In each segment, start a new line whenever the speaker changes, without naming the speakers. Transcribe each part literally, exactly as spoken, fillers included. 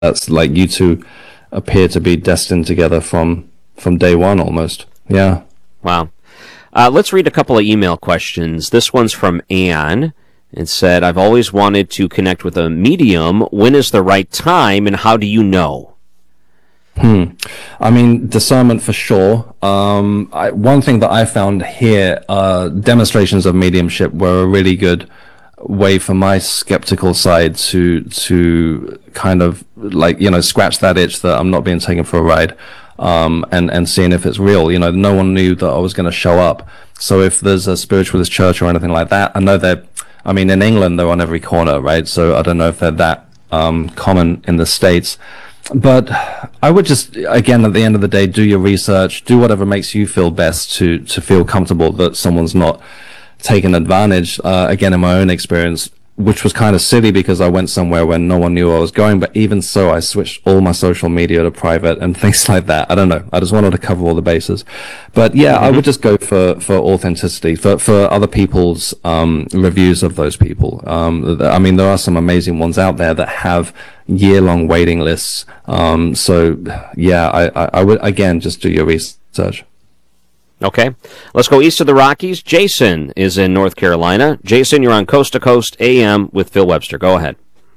that's like you two appear to be destined together from from day one almost. Yeah.
Wow. Uh, let's read a couple of email questions. This one's from Anne. It said, I've always wanted to connect with a medium. When is the right time, and how do you know?
Hmm. I mean, discernment for sure. Um, I, one thing that I found here, uh, demonstrations of mediumship were a really good way for my skeptical side to to kind of like, you know, scratch that itch that I'm not being taken for a ride, um, and and seeing if it's real. You know, no one knew that I was going to show up. So if there's a spiritualist church or anything like that, I know they're, I mean, in England they're on every corner, right? So I don't know if they're that um, common in the States. But I would just, again, at the end of the day, do your research, do whatever makes you feel best to to feel comfortable that someone's not taken advantage. Uh, again, in my own experience, which was kind of silly because I went somewhere when no one knew I was going, but even so, I switched all my social media to private and things like that. I don't know. I just wanted to cover all the bases. But yeah, mm-hmm. I would just go for, for authenticity, for, for other people's um, reviews of those people. Um, I mean, there are some amazing ones out there that have year-long waiting lists. Um, so yeah, I, I, I would, again, just do your research.
Okay, let's go east of the Rockies. Jason is in North Carolina. Jason, you're on Coast to Coast A M with Phil Webster. Go ahead.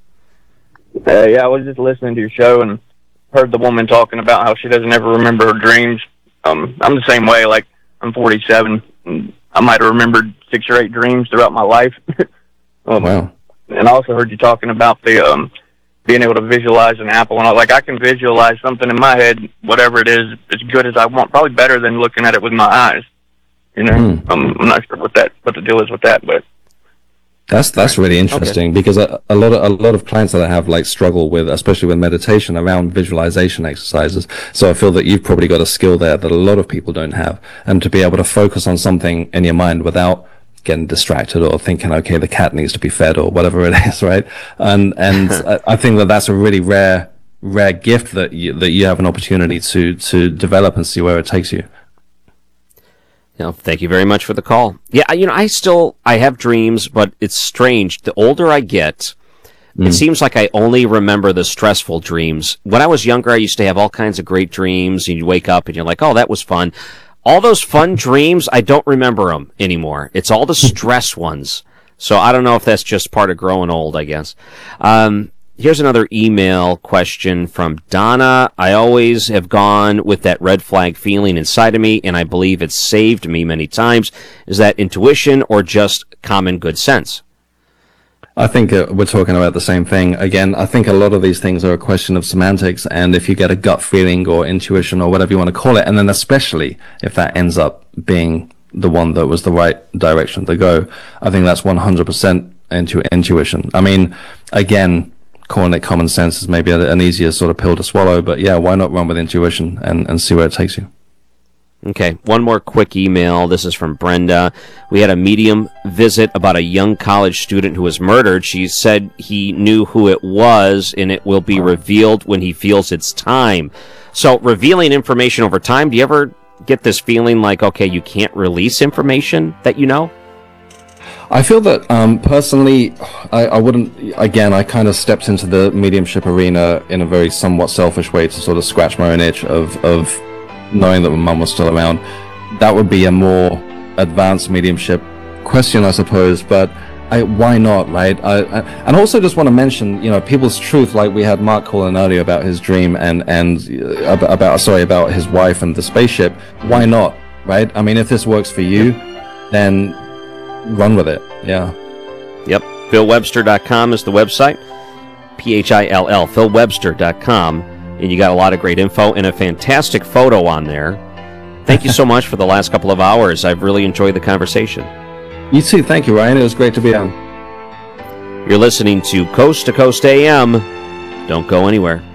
Uh, yeah, I was just listening to your show and heard the woman talking about how she doesn't ever remember her dreams. Um, I'm the same way. Like, I'm forty-seven. And I might have remembered six or eight dreams throughout my life. um,
wow.
And I also heard you talking about the um, being able to visualize an apple. And I, like, I can visualize something in my head, whatever it is, as good as I want. Probably better than looking at it with my eyes. You know, mm. um, I'm not sure what that what the deal is with that, but
that's that's really interesting okay. because a, a lot of a lot of clients that I have like struggle with, especially with meditation, around visualization exercises. So I feel that you've probably got a skill there that a lot of people don't have, and to be able to focus on something in your mind without getting distracted or thinking, okay, the cat needs to be fed or whatever it is, right? And and I think that that's a really rare rare gift that you that you have an opportunity to to develop and see where it takes you.
No, thank you very much for the call. Yeah, you know, I still I have dreams, but it's strange. The older I get, mm. it seems like I only remember the stressful dreams. When I was younger, I used to have all kinds of great dreams, and you wake up and you're like, oh, that was fun. All those fun dreams, I don't remember them anymore. It's all the stress ones. So I don't know if that's just part of growing old, I guess. Um, here's another email question from Donna. I always have gone with that red flag feeling inside of me, and I believe it's saved me many times. Is that intuition or just common good sense?
I think uh, we're talking about the same thing. Again, I think a lot of these things are a question of semantics, and if you get a gut feeling or intuition or whatever you want to call it, and then especially if that ends up being the one that was the right direction to go, I think that's one hundred percent into intuition. I mean, again, calling it common sense is maybe an easier sort of pill to swallow, but yeah, why not run with intuition and, and see where it takes you?
Okay, one more quick email. This is from Brenda. We had a medium visit about a young college student who was murdered. She said he knew who it was, and it will be revealed when he feels it's time. So, revealing information over time, do you ever get this feeling like, okay, you can't release information that you know?
I feel that, um, personally, I, I wouldn't, again, I kind of stepped into the mediumship arena in a very somewhat selfish way to sort of scratch my own itch of, of knowing that my mum was still around. That would be a more advanced mediumship question, I suppose, but I, why not, right? I, I, and also just want to mention, you know, people's truth, like we had Mark calling earlier about his dream and, and uh, about, sorry, about his wife and the spaceship. Why not, right? I mean, if this works for you, then run with it, yeah.
Yep, phil webster dot com is the website, P H I L L, phil webster dot com. And you got a lot of great info and a fantastic photo on there. Thank you so much for the last couple of hours. I've really enjoyed the conversation.
You too. Thank you, Ryan. It was great to be on.
You're listening to Coast to Coast A M. Don't go anywhere.